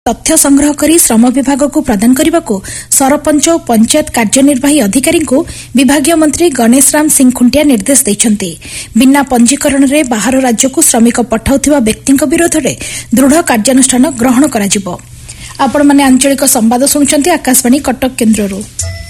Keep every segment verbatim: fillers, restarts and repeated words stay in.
तथ्य संग्रह करी श्रम विभाग को प्रदान करने को सरपंच और पंचायत कार्यनिर्वाही अधिकारी को विभागीय मंत्री गणेश राम सिंह खुंटिया निर्देश देइछन्ति। बिना पंजीकरण रे बाहर राज्य को श्रमिक पठाउथिबा व्यक्ति विरोध में दृढ़ कार्यानुष्ठान ग्रहण कराजिबो। आपण माने आंचलिक संवाद सुनुछन्ति आकाशवाणी कटक केन्द्ररू।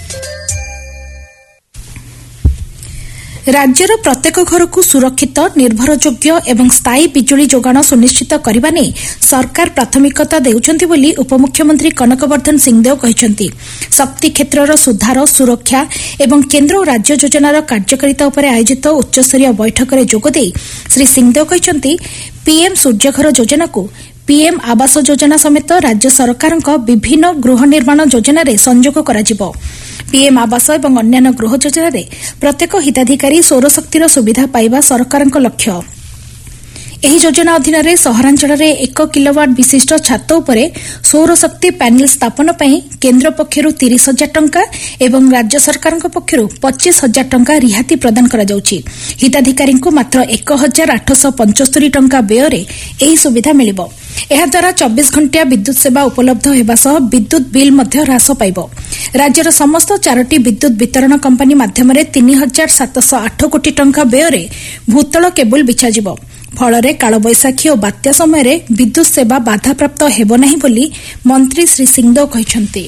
राज्यर प्रत्येक घर को सुरक्षित निर्भरयोग्य एवं स्थायी बिजुली जोगाण सुनिश्चित करने नहीं सरकार प्राथमिकता देउछन्ति बोली उपमुख्यमंत्री कनकवर्धन सिंहदेव कहिछन्ति। शक्ति क्षेत्रर सुधार सुरक्षा एवं केन्द्र और राज्य योजनार कार्यकारिता उपर आयोजित उच्चस्तरीय बैठक में जोगदे श्री सिंहदेव कहिछन्ति पीएम सूर्यघर योजना को पीएम आवास योजना समेत राज्य सरकार विभिन्न गृह निर्माण योजना रे संयोग कराजिबो। पीएम आवास एवं अन्य गृह योजना रे प्रत्येक हिताधिकारी सौरशक्तिर सुविधा पाइबा सरकार लक्ष्य। ଏହି ଯୋଜନା ଅଧୀନରେ ସହରାଞ୍ଚଳରେ ଏକ କିଲୋୱାଟ୍ ବିଶିଷ୍ଟ ଛାତ ଉପରେ ସୌରଶକ୍ତି ପ୍ୟାନେଲ ସ୍ଥାପନ ପାଇଁ କେନ୍ଦ୍ର ପକ୍ଷରୁ ତିରିଶ ହଜାର ଟଙ୍କା ଏବଂ ରାଜ୍ୟ ସରକାରଙ୍କ ପକ୍ଷରୁ ପଚିଶ ହଜାର ଟଙ୍କା ରିହାତି ପ୍ରଦାନ କରାଯାଉଛି। ହିତାଧିକାରୀଙ୍କୁ ମାତ୍ର ଏକ ହଜାର ଆଠଶହ ପଞ୍ଚସ୍ତରୀ ଟଙ୍କା ବ୍ୟୟରେ ଏହି ସୁବିଧା ମିଳିବ। ଏହାଦ୍ୱାରା ଚବିଶ ଘଣ୍ଟିଆ ବିଦ୍ୟୁତ୍ ସେବା ଉପଲବ୍ଧ ହେବା ସହ ବିଦ୍ୟୁତ୍ ବିଲ୍ ମଧ୍ୟ ହ୍ରାସ ପାଇବ। ରାଜ୍ୟର ସମସ୍ତ ଚାରୋଟି ବିଦ୍ୟୁତ୍ ବିତରଣ କମ୍ପାନୀ ମାଧ୍ୟମରେ ତିନି ହଜାର ସାତଶହ ଆଠ କୋଟି ଟଙ୍କା ବ୍ୟୟରେ ଭୂତଳ କେବୁଲ ବିଛାଯିବ। ଫଳରେ କାଳବୈଶାଖୀ ଓ ବାତ୍ୟା ସମୟରେ ବିଦ୍ୟୁତ୍ ସେବା ବାଧାପ୍ରାପ୍ତ ହେବ ନାହିଁ ବୋଲି ମନ୍ତ୍ରୀ ଶ୍ରୀ ସିଂହଦେଓ କହିଛନ୍ତି।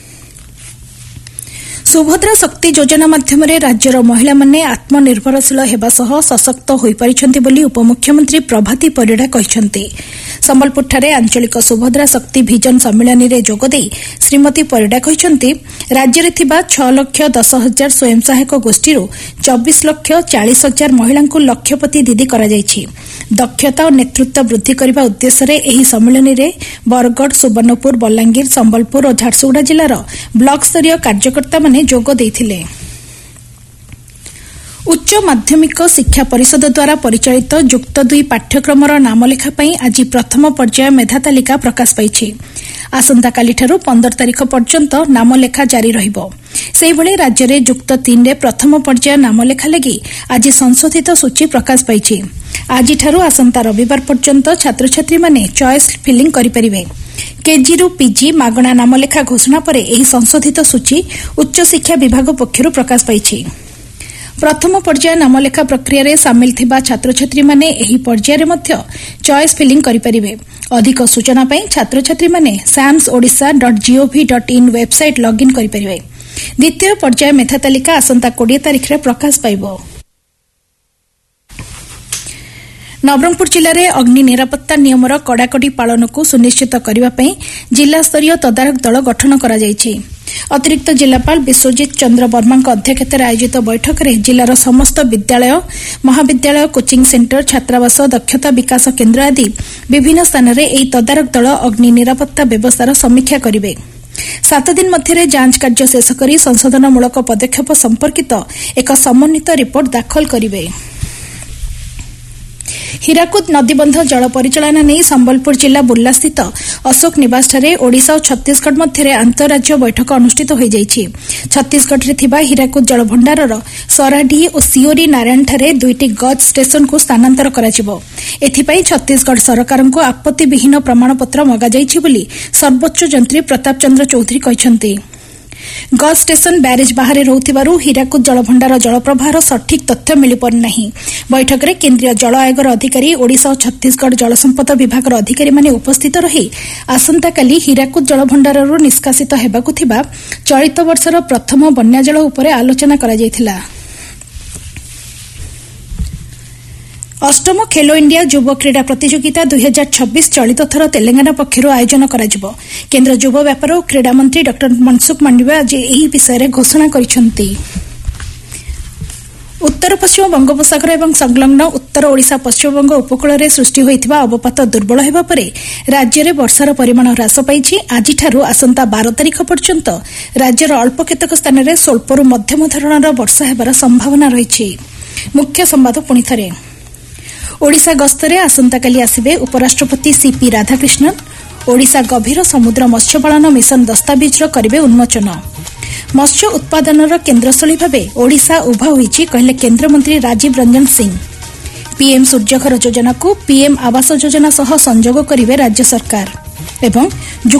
ସୁଭଦ୍ରା ଶକ୍ତି ଯୋଜନା ମାଧ୍ୟମରେ ରାଜ୍ୟର ମହିଳାମାନେ ଆତ୍ମନିର୍ଭରଶୀଳ ହେବା ସହ ସଶକ୍ତ ହୋଇପାରିଛନ୍ତି ବୋଲି ଉପମୁଖ୍ୟମନ୍ତ୍ରୀ ପ୍ରଭାତୀ ପରିଡ଼ା କହିଛନ୍ତି। ସମ୍ବଲପୁରଠାରେ ଆଞ୍ଚଳିକ ସୁଭଦ୍ରା ଶକ୍ତି ଭିଜନ ସମ୍ମିଳନୀରେ ଯୋଗଦେଇ ଶ୍ରୀମତୀ ପରିଡ଼ା କହିଛନ୍ତି ରାଜ୍ୟରେ ଥିବା ଛଅ ଲକ୍ଷ ଦଶ ହଜାର ସ୍ୱୟଂ ସହାୟକ ଗୋଷ୍ଠୀରୁ ଚବିଶ ଲକ୍ଷ ଚାଳିଶ ହଜାର ମହିଳାଙ୍କୁ ଲକ୍ଷପତି ଦିଦି କରାଯାଇଛି। ଦକ୍ଷତା ଓ ନେତୃତ୍ୱ ବୃଦ୍ଧି କରିବା ଉଦ୍ଦେଶ୍ୟରେ ଏହି ସମ୍ମିଳନୀରେ ବରଗଡ଼ ସୁବର୍ଣ୍ଣପୁର ବଲାଙ୍ଗୀର ସମ୍ବଲପୁର ଓ ଝାରସୁଗୁଡ଼ା ଜିଲ୍ଲାର ବ୍ଲକସ୍ତରୀୟ କାର୍ଯ୍ୟକର୍ତ୍ତାମାନେ ଯୋଗ ଦେଇଥିଲେ। ଉଚ୍ଚ ମାଧ୍ୟମିକ ଶିକ୍ଷା ପରିଷଦ ଦ୍ୱାରା ପରିଚାଳିତ ଯୁକ୍ତ ଦୁଇ ପାଠ୍ୟକ୍ରମର ନାମଲେଖା ପାଇଁ ଆଜି ପ୍ରଥମ ପର୍ଯ୍ୟାୟ ମେଧା ତାଲିକା ପ୍ରକାଶ ପାଇଛି। ଆସନ୍ତାକାଲିଠାରୁ ପନ୍ଦର ତାରିଖ ପର୍ଯ୍ୟନ୍ତ ନାମଲେଖା ଜାରି ରହିବ। ସେହିଭଳି ରାଜ୍ୟରେ ଯୁକ୍ତ ତିନିରେ ପ୍ରଥମ ପର୍ଯ୍ୟାୟ ନାମଲେଖା ଲାଗି ଆଜି ସଂଶୋଧିତ ସୂଚୀ ପ୍ରକାଶ ପାଇଛି। ଆଜିଠାରୁ ଆସନ୍ତା ରବିବାର ପର୍ଯ୍ୟନ୍ତ ଛାତ୍ରଛାତ୍ରୀମାନେ ଚଏସ୍ ଫିଲିଂ କରିପାରିବେ। କେଜିରୁ ପିଜି ମାଗଣା ନାମଲେଖା ଘୋଷଣା ପରେ ଏହି ସଂଶୋଧିତ ସୂଚୀ ଉଚ୍ଚଶିକ୍ଷା ବିଭାଗ ପକ୍ଷରୁ ପ୍ରକାଶ ପାଇଛି। ପ୍ରଥମ ପର୍ଯ୍ୟାୟ ନାମଲେଖା ପ୍ରକ୍ରିୟାରେ ସାମିଲ ଥିବା ଛାତ୍ରଛାତ୍ରୀମାନେ ଏହି ପର୍ଯ୍ୟାୟରେ ମଧ୍ୟ ଚଏସ୍ ଫିଲିଂ କରିପାରିବେ। ଅଧିକ ସୂଚନା ପାଇଁ ଛାତ୍ରଛାତ୍ରୀମାନେ SAMS Odisha dot GOV dot in website login କରିପାରିବେ। ଦ୍ୱିତୀୟ ପର୍ଯ୍ୟାୟ ମେଧା ତାଲିକା ଆସନ୍ତା କୋଡ଼ିଏ ତାରିଖରେ ପ୍ରକାଶ ପାଇବ। ନବରଙ୍ଗପୁର ଜିଲ୍ଲାରେ ଅଗ୍ନି ନିରାପତ୍ତା ନିୟମର କଡ଼ାକଡ଼ି ପାଳନକୁ ସୁନିଶ୍ଚିତ କରିବା ପାଇଁ ଜିଲ୍ଲାସ୍ତରୀୟ ତଦାରଖ ଦଳ ଗଠନ କରାଯାଇଛି। ଅତିରିକ୍ତ ଜିଲ୍ଲାପାଳ ବିଶ୍ୱଜିତ ଚନ୍ଦ୍ର ବର୍ମାଙ୍କ ଅଧ୍ୟକ୍ଷତାରେ ଆୟୋଜିତ ବୈଠକରେ ଜିଲ୍ଲାର ସମସ୍ତ ବିଦ୍ୟାଳୟ ମହାବିଦ୍ୟାଳୟ କୋଚିଂ ସେଣ୍ଟର ଛାତ୍ରାବାସ ଦକ୍ଷତା ବିକାଶ କେନ୍ଦ୍ର ଆଦି ବିଭିନ୍ନ ସ୍ଥାନରେ ଏହି ତଦାରଖ ଦଳ ଅଗ୍ନି ନିରାପତ୍ତା ବ୍ୟବସ୍ଥାର ସମୀକ୍ଷା କରିବେ। ସାତ ଦିନ ମଧ୍ୟରେ ଯାଞ୍ଚ କାର୍ଯ୍ୟ ଶେଷ କରି ସଂଶୋଧନମୂଳକ ପଦକ୍ଷେପ ସମ୍ପର୍କିତ ଏକ ସମନ୍ୱିତ ରିପୋର୍ଟ ଦାଖଲ କରିବେ। ହୀରାକୁଦ ନଦୀବନ୍ଧ ଜଳ ପରିଚାଳନା ନେଇ ସମ୍ବଲପୁର ଜିଲ୍ଲା ବୁର୍ଲାସ୍ଥିତ ଅଶୋକ ନିବାସଠାରେ ଓଡ଼ିଶା ଓ ଛତିଶଗଡ଼ ମଧ୍ୟରେ ଆନ୍ତଃରାଜ୍ୟ ବୈଠକ ଅନୁଷ୍ଠିତ ହୋଇଯାଇଛି। ଛତିଶଗଡ଼ରେ ଥିବା ହୀରାକୁଦ ଜଳଭଣ୍ଡାରର ସରାଡିହି ଓ ସିଓରି ନାରାୟଣଠାରେ ଦୁଇଟି ଗଜ୍ ଷ୍ଟେସନକୁ ସ୍ଥାନାନ୍ତର କରାଯିବ। ଏଥିପାଇଁ ଛତିଶଗଡ଼ ସରକାରଙ୍କୁ ଆପତ୍ତିବିହୀନ ପ୍ରମାଣପତ୍ର ମଗାଯାଇଛି ବୋଲି ସର୍ବୋଚ୍ଚ ଯନ୍ତ୍ରୀ ପ୍ରତାପ ଚନ୍ଦ୍ର ଚୌଧୁରୀ କହିଛନ୍ତି। ଗଜ୍ ଷ୍ଟେସନ ବ୍ୟାରେଜ୍ ବାହାରେ ରହୁଥିବାରୁ ହୀରାକୁଦ ଜଳଭଣ୍ଡାର ଜଳପ୍ରବାହର ସଠିକ୍ ତଥ୍ୟ ମିଳିପାରୁ ନାହିଁ। ବୈଠକରେ କେନ୍ଦ୍ରୀୟ ଜଳ ଆୟୋଗର ଅଧିକାରୀ ଓଡ଼ିଶା ଓ ଛତିଶଗଡ଼ ଜଳସମ୍ପଦ ବିଭାଗର ଅଧିକାରୀମାନେ ଉପସ୍ଥିତ ରହି ଆସନ୍ତାକାଲି ହୀରାକୁଦ ଜଳଭଣ୍ଡାରରୁ ନିଷ୍କାସିତ ହେବାକୁ ଥିବା ଚଳିତ ବର୍ଷର ପ୍ରଥମ ବନ୍ୟାଜଳ ଉପରେ ଆଲୋଚନା କରାଯାଇଥିଲା। ଅଷ୍ଟମ ଖେଲୋ ଇଣ୍ଡିଆ ଯୁବ କ୍ରୀଡ଼ା ପ୍ରତିଯୋଗିତା ଦୁଇ ହଜାର ଛବିଶ ଚଳିତ ଥର ତେଲେଙ୍ଗାନା ପକ୍ଷରୁ ଆୟୋଜନ କରାଯିବ। କେନ୍ଦ୍ର ଯୁବ ବ୍ୟାପାର ଓ କ୍ରୀଡ଼ା ମନ୍ତ୍ରୀ ଡ ମନସୁଖ ମାଣ୍ଡବିୟ ଆଜି ଏହି ବିଷୟରେ ଘୋଷଣା କରିଛନ୍ତି। ଉତ୍ତର ପଶ୍ଚିମ ବଙ୍ଗୋପସାଗର ଏବଂ ସଂଲଗ୍ନ ଉତ୍ତର ଓଡ଼ିଶା ପଶ୍ଚିମବଙ୍ଗ ଉପକୂଳରେ ସୃଷ୍ଟି ହୋଇଥିବା ଅବପାତ ଦୁର୍ବଳ ହେବା ପରେ ରାଜ୍ୟରେ ବର୍ଷାର ପରିମାଣ ହ୍ରାସ ପାଇଛି। ଆଜିଠାରୁ ଆସନ୍ତା ବାର ତାରିଖ ପର୍ଯ୍ୟନ୍ତ ରାଜ୍ୟର ଅଳ୍ପ କେତେକ ସ୍ଥାନରେ ସ୍ୱଳ୍ପରୁ ମଧ୍ୟମ ଧରଣର ବର୍ଷା ହେବାର ସମ୍ଭାବନା ରହିଛି। ମୁଖ୍ୟ ସମ୍ବାଦ ପୁଣି ଥରେ। ଓଡ଼ିଶା ଗସ୍ତରେ ଆସନ୍ତାକାଲି ଆସିବେ ଉପରାଷ୍ଟ୍ରପତି ସିପି ରାଧାକ୍ରିଷ୍ଣନ୍। ଓଡ଼ିଶା ଗଭୀର ସମୁଦ୍ର ମତ୍ସ୍ୟପାଳନ ମିଶନ ଦସ୍ତାବିଜ୍ର କରିବେ ଉନ୍ମୋଚନ। ମତ୍ସ୍ୟ ଉତ୍ପାଦନର କେନ୍ଦ୍ରସ୍ଥଳୀ ଭାବେ ଓଡ଼ିଶା ଉଭା ହୋଇଛି କହିଲେ କେନ୍ଦ୍ରମନ୍ତ୍ରୀ ରାଜୀବ ରଞ୍ଜନ ସିଂ। ପିଏମ୍ ସୂର୍ଯ୍ୟଘର ଯୋଜନାକୁ ପିଏମ୍ ଆବାସ ଯୋଜନା ସହ ସଂଯୋଗ କରିବେ ରାଜ୍ୟ ସରକାର ଏବଂ